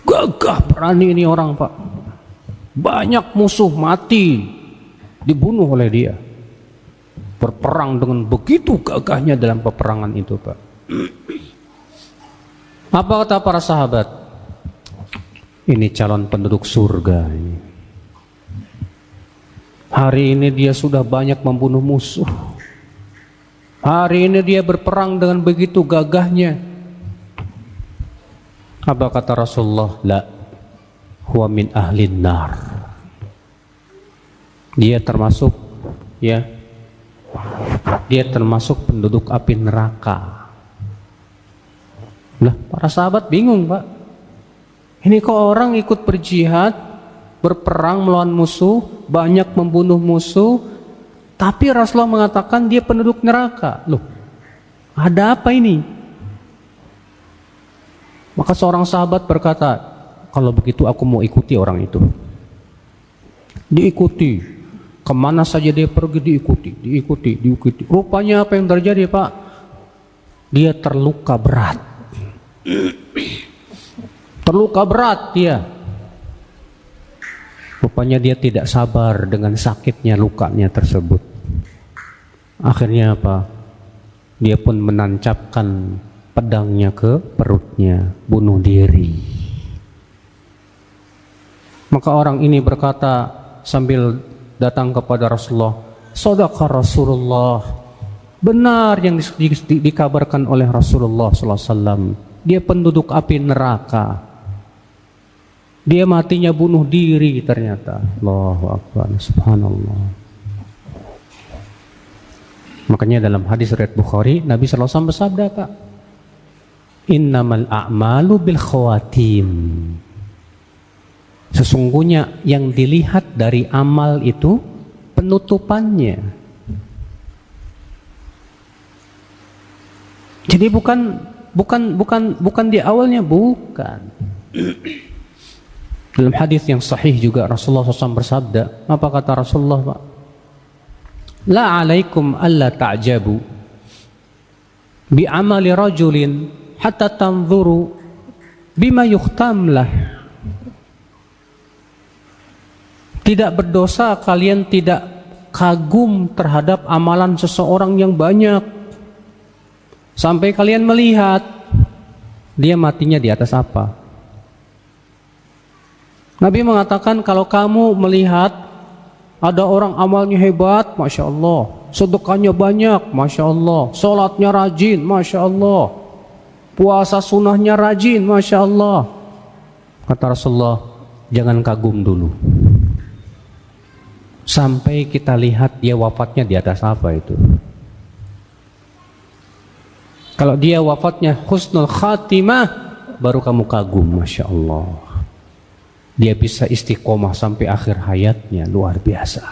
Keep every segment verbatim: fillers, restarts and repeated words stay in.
Gagah berani ini orang, Pak. Banyak musuh mati, dibunuh oleh dia. Berperang dengan begitu gagahnya dalam peperangan itu, Pak. Apa kata para sahabat? Ini calon penduduk surga ini. Hari ini dia sudah banyak membunuh musuh. Hari ini dia berperang dengan begitu gagahnya. Apa kata Rasulullah? La huwa min ahlin nar. Dia termasuk, ya, dia termasuk penduduk api neraka. Lah, para sahabat bingung, Pak. Ini kok orang ikut berjihad, berperang melawan musuh, banyak membunuh musuh, tapi Rasulullah mengatakan dia penduduk neraka. Loh, ada apa ini? Maka seorang sahabat berkata, kalau begitu aku mau ikuti orang itu. Diikuti, kemana saja dia pergi diikuti, diikuti, diikuti. Rupanya apa yang terjadi, Pak? Dia terluka berat. Terluka berat dia. Rupanya dia tidak sabar dengan sakitnya lukanya tersebut. Akhirnya apa? Dia pun menancapkan pedangnya ke perutnya, bunuh diri. Maka orang ini berkata sambil datang kepada Rasulullah, "Shadaqa Rasulullah." Benar yang di, di, dikabarkan oleh Rasulullah sallallahu alaihi wasallam. Dia penduduk api neraka. Dia matinya bunuh diri ternyata. Allahu Akbar, subhanallah. Makanya dalam hadis riwayat Bukhari, Nabi sallallahu alaihi wasallam bersabda, Pak, innamal a'malu bil khawatim. Sesungguhnya yang dilihat dari amal itu penutupannya. Jadi bukan bukan bukan bukan di awalnya, bukan. Dalam hadis yang sahih juga Rasulullah shallallahu alaihi wasallam bersabda, apa kata Rasulullah, Pak? La alaikum alla ta'jabu bi amali rajulin hatta tanzuru bima yukhtam lah. Tidak berdosa kalian tidak kagum terhadap amalan seseorang yang banyak sampai kalian melihat dia matinya di atas apa. Nabi mengatakan, kalau kamu melihat ada orang amalnya hebat, Masya Allah, sedekahnya banyak, Masya Allah, sholatnya rajin, Masya Allah, puasa sunnahnya rajin, Masya Allah, kata Rasulullah, jangan kagum dulu sampai kita lihat dia wafatnya di atas apa itu. Kalau dia wafatnya husnul khatimah, baru kamu kagum, Masya Allah, dia bisa istiqomah sampai akhir hayatnya, luar biasa.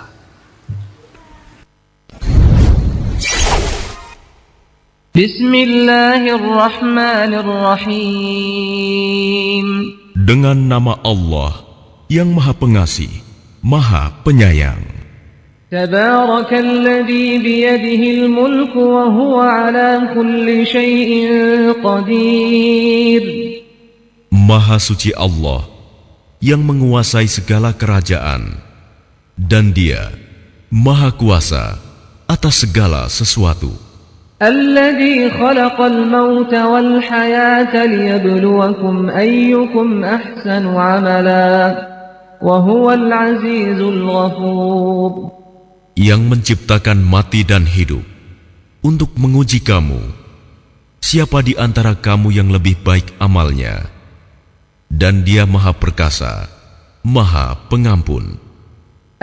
Bismillahirrahmanirrahim. Dengan nama Allah yang Maha Pengasih, Maha Penyayang. Tabarakalladzi biyadihil mulku wa huwa ala kulli syai'in qadir. Maha suci Allah yang menguasai segala kerajaan, dan Dia Maha Kuasa atas segala sesuatu. Alladzi khalaqal mauta wal hayata liyabluwakum ayyukum ahsanu amala wa huwal azizul ghafur. Yang menciptakan mati dan hidup untuk menguji kamu, siapa di antara kamu yang lebih baik amalnya. Dan Dia Maha Perkasa, Maha Pengampun.